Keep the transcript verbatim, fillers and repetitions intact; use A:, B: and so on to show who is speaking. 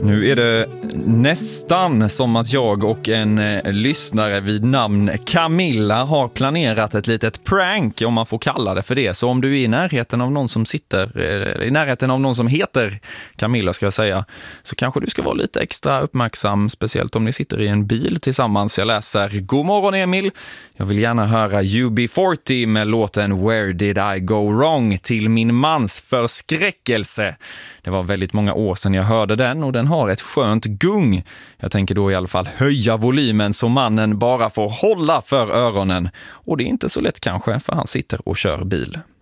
A: Nu är det nästan som att jag och en eh, lyssnare vid namn Camilla har planerat ett litet prank, om man får kalla det för det. Så om du är i närheten av någon som sitter, eh, i närheten av någon som heter Camilla ska jag säga, så kanske du ska vara lite extra uppmärksam, speciellt om ni sitter i en bil tillsammans. Jag läser: God morgon Emil, jag vill gärna höra U B fyrtio med låten Where Did I Go Wrong till min mans förskräckelse. Det var väldigt många år sedan jag hörde den och den har ett skönt gung. Jag tänker då i alla fall höja volymen så mannen bara får hålla för öronen. Och det är inte så lätt kanske, för han sitter och kör bil.